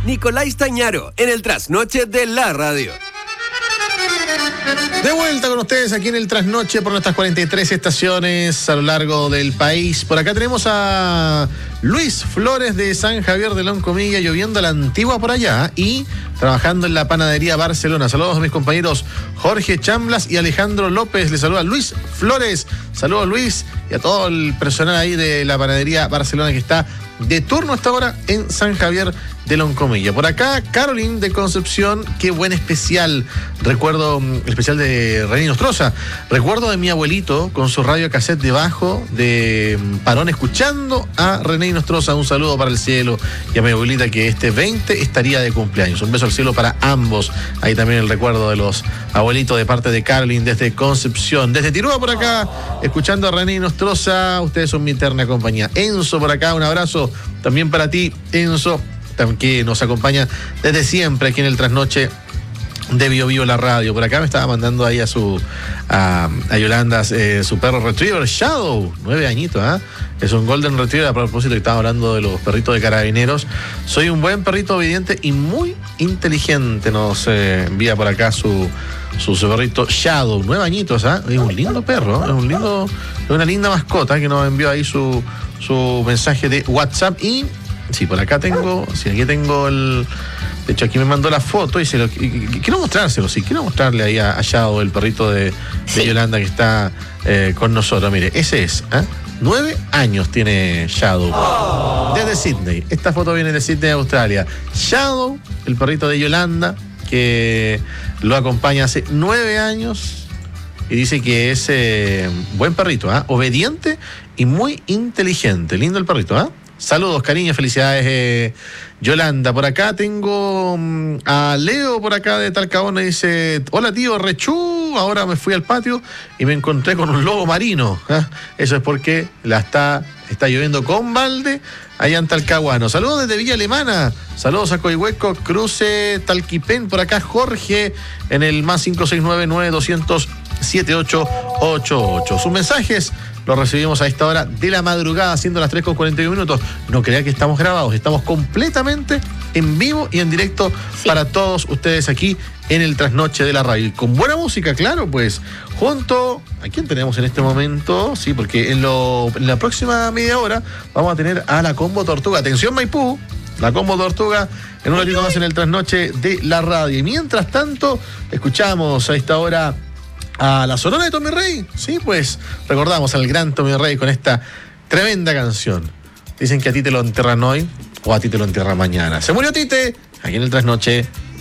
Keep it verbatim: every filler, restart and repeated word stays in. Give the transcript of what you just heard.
Nicolás Tañaro, en el Trasnoche de la Radio. De vuelta con ustedes aquí en el Trasnoche por nuestras cuarenta y tres estaciones a lo largo del país. Por acá tenemos a Luis Flores de San Javier de Loncomilla, lloviendo a la antigua por allá y trabajando en la panadería Barcelona. Saludos a mis compañeros Jorge Chamblas y Alejandro López. Les saluda Luis Flores. Saludos Luis y a todo el personal ahí de la panadería Barcelona que está de turno hasta ahora en San Javier de Loncomilla. Por acá, Caroline de Concepción, qué buen especial. Recuerdo, especial de René Nostroza. Recuerdo de mi abuelito con su radio cassette debajo de Parón escuchando a René Nostroza. Un saludo para el cielo y a mi abuelita que este veinte estaría de cumpleaños. Un beso al cielo para ambos. Ahí también el recuerdo de los abuelitos de parte de Caroline desde Concepción. Desde Tirúa por acá, escuchando a René Nostroza. Ustedes son mi eterna compañía. Enzo por acá, un abrazo también para ti, Enzo, que nos acompaña desde siempre aquí en el Trasnoche de Bio Bio la radio. Por acá me estaba mandando ahí a su a, a Yolanda eh, su perro retriever Shadow, nueve añitos, ¿ah? ¿eh? Es un golden retriever. A propósito que estaba hablando de los perritos de carabineros, soy un buen perrito obediente y muy inteligente. Nos eh, envía por acá su su, su perrito Shadow, nueve añitos, ¿ah? ¿eh? Es un lindo perro, es un lindo, es una linda mascota que nos envió ahí su su mensaje de WhatsApp. Y sí, por acá tengo, sí, aquí tengo el, de hecho aquí me mandó la foto y se lo, y, y, quiero mostrárselo, sí, quiero mostrarle ahí a, a Shadow, el perrito de, de sí. Yolanda que está eh, con nosotros. Mire, ese es, ¿eh? Nueve años tiene Shadow, oh. Desde Sydney. Esta foto viene de Sydney, Australia. Shadow, el perrito de Yolanda, que lo acompaña hace nueve años. Y dice que es eh, buen perrito, ¿eh? Obediente y muy inteligente. Lindo el perrito, ¿eh? Saludos, cariño, felicidades, eh, Yolanda. Por acá tengo um, a Leo por acá de Talcahuano. Dice, hola tío, rechú. Ahora me fui al patio y me encontré con un lobo marino. ¿eh? Eso es porque la está, está lloviendo con balde allá en Talcahuano. Saludos desde Villa Alemana. Saludos a Coihueco, Cruce, Talquipén. Por acá Jorge en el más cinco seis nueve nueve doscientos siete ocho ocho ocho. Sus mensajes los recibimos a esta hora de la madrugada, siendo las tres con cuarenta y uno minutos. No crea que estamos grabados, estamos completamente en vivo y en directo, sí, para todos ustedes aquí en el Trasnoche de la radio. Y con buena música, claro, pues, junto... ¿A quién tenemos en este momento? Sí, porque en, lo, en la próxima media hora vamos a tener a la Combo Tortuga. Atención, Maipú, la Combo Tortuga en un ratito más en el Trasnoche de la radio. Y mientras tanto, escuchamos a esta hora a la Sonora de Tommy Rey. Sí, pues recordamos al gran Tommy Rey con esta tremenda canción. Dicen que a ti te lo enterran hoy o a ti te lo enterran mañana. Se murió Tite, aquí en el Trasnoche